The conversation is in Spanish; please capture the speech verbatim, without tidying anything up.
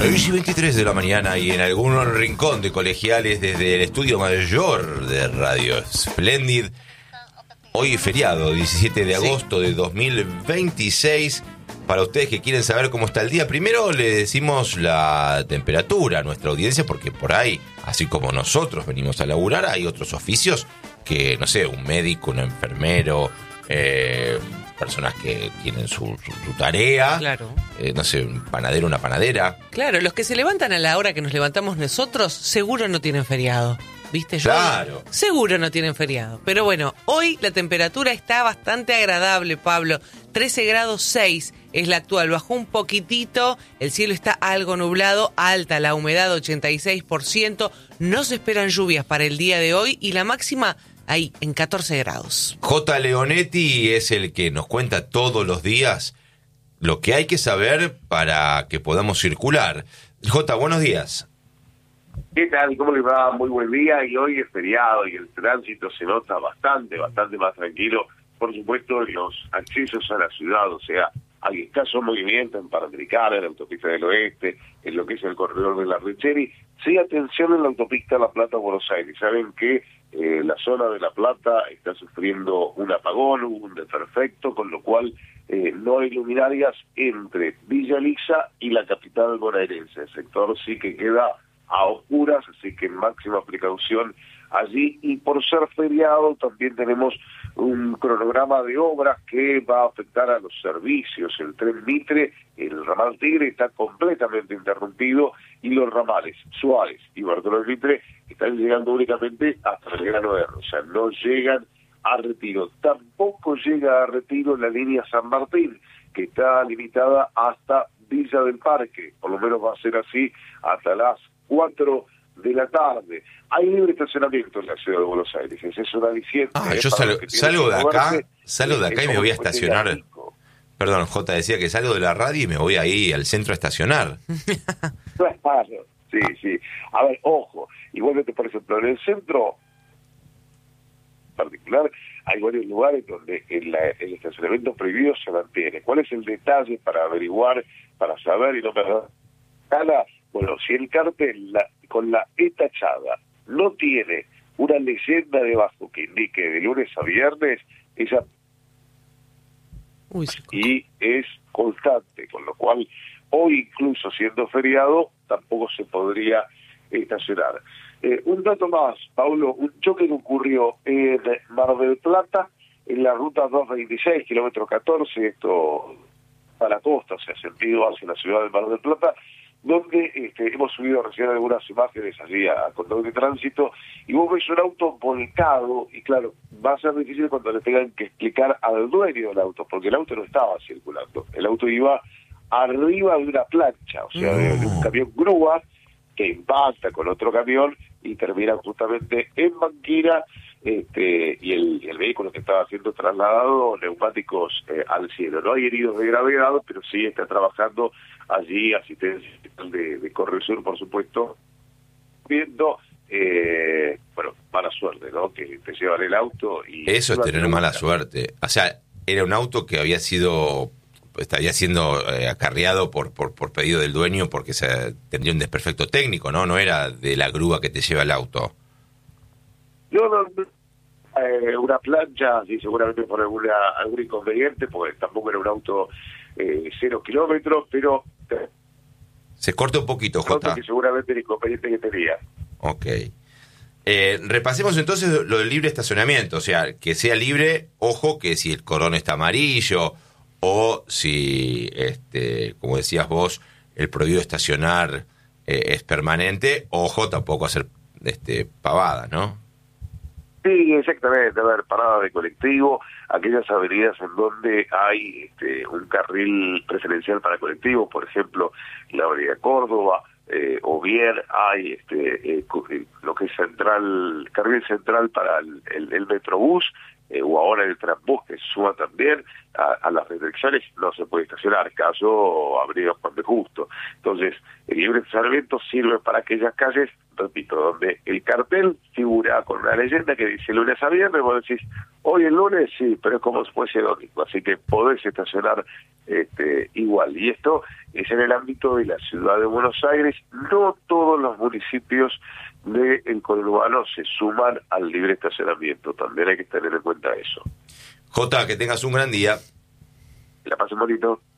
seis y veintitrés de la mañana y en algún rincón de colegiales desde el estudio mayor de Radio Splendid. Hoy feriado, diecisiete de agosto de dos mil veintiséis. Para ustedes que quieren saber cómo está el día, primero le decimos la temperatura a nuestra audiencia, porque por ahí, así como nosotros venimos a laburar, hay otros oficios que, no sé, un médico, un enfermero, eh, personas que tienen su, su, su tarea, claro. eh, no sé, un panadero, una panadera. Claro, los que se levantan a la hora que nos levantamos nosotros, seguro no tienen feriado. ¿Viste? Yo, claro. Seguro no tienen feriado. Pero bueno, hoy la temperatura está bastante agradable, Pablo. trece grados seis es la actual. Bajó un poquitito, el cielo está algo nublado, alta la humedad ochenta y seis por ciento. No se esperan lluvias para el día de hoy y la máxima ahí en catorce grados. J. Leonetti es el que nos cuenta todos los días lo que hay que saber para que podamos circular. J, buenos días. ¿Qué tal? ¿Cómo les va? Muy buen día. Y hoy es feriado y el tránsito se nota bastante, bastante más tranquilo. Por supuesto, los accesos a la ciudad, o sea, hay escaso movimiento en Panamericana, en la autopista del Oeste, en lo que es el corredor de la Richeri. Sí, atención en la autopista La Plata-Buenos Aires. Saben que eh, la zona de La Plata está sufriendo un apagón, un desperfecto, con lo cual eh, no hay luminarias entre Villa Lisa y la capital bonaerense. El sector sí que queda a oscuras, así que máxima precaución allí. Y por ser feriado también tenemos un cronograma de obras que va a afectar a los servicios. El tren Mitre, el ramal Tigre está completamente interrumpido y los ramales Suárez y Bartolomé Mitre están llegando únicamente hasta Belgrano R, o sea, no llegan a Retiro. Tampoco llega a Retiro la línea San Martín, que está limitada hasta Villa del Parque, por lo menos va a ser así hasta las cuatro de la tarde. Hay libre estacionamiento en la ciudad de Buenos Aires, esa es una aliciente. Ah, ¿eh? yo salgo, salgo de acá, salgo de acá y me voy a estacionar. Perdón, J, decía que salgo de la radio y me voy ahí al centro a estacionar. Claro, sí, sí. A ver, ojo, igualmente, por ejemplo, en el centro particular hay varios lugares donde el, el estacionamiento prohibido se mantiene. ¿Cuál es el detalle para averiguar, para saber y no perder? Bueno, si el cartel la, con la E tachada no tiene una leyenda debajo que indique de lunes a viernes, esa Uy, sí. y es constante, con lo cual hoy, incluso siendo feriado, tampoco se podría estacionar. Eh, un dato más, Paulo, un choque que ocurrió en Mar del Plata, en la ruta doscientos veintiséis, kilómetro catorce, esto a la costa, o sea, sentido hacia la ciudad de Mar del Plata, donde este, hemos subido recién algunas imágenes allí a, a control de tránsito, y vos ves un auto volcado, y claro, va a ser difícil cuando le tengan que explicar al dueño del auto, porque el auto no estaba circulando, el auto iba arriba de una plancha, o sea, de, de un camión grúa, que impacta con otro camión, y termina justamente en Banquira, este, y el, el vehículo que estaba siendo trasladado, neumáticos eh, al cielo. No hay heridos de gravedad, pero sí está trabajando allí asistencia de, de Corresur, por supuesto, viendo, eh, bueno, mala suerte, ¿no? Que te llevan el auto y... Eso es tener mala suerte. O sea, era un auto que había sido... estaría siendo eh, acarreado por, por por pedido del dueño porque se tendría un desperfecto técnico, ¿no? No era de la grúa que te lleva el auto. No, no, no. Eh, una plancha, sí, seguramente por alguna algún inconveniente, porque tampoco era un auto eh, cero kilómetros, pero... Eh, se corta un poquito, Jota. Que seguramente el inconveniente que tenía. Ok. Eh, repasemos entonces lo del libre estacionamiento, o sea, que sea libre, ojo, que si el cordón está amarillo... o si, este, como decías vos, el prohibido estacionar eh, es permanente, ojo, tampoco hacer este, pavada, ¿no? Sí, exactamente. A ver, parada de colectivo, aquellas avenidas en donde hay este, un carril preferencial para colectivos, por ejemplo, la avenida Córdoba, eh, o bien hay este, eh, lo que es central, carril central para el, el, el Metrobús, eh, o ahora el Transbús que suma también a, a las restricciones, no se puede estacionar, caso Avenida Juan de Justo. Entonces, el libre estacionamiento sirve para aquellas calles, repito, donde el cartel figura con una leyenda que dice lunes a viernes, vos decís, Hoy el lunes sí, pero es como si fuese domingo, así que podés estacionar este, igual. Y esto es en el ámbito de la ciudad de Buenos Aires. No todos los municipios del conurbano se suman al libre estacionamiento. También hay que tener en cuenta eso. Jota, que tengas un gran día. Que la pasen bonito.